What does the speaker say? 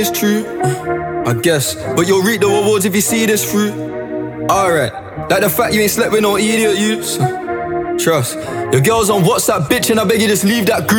it's true, I guess. But you'll reap the rewards if you see this through. Alright, like the fact you ain't slept with no idiot youths. Trust, your girl's on WhatsApp bitch and I beg you just leave that group.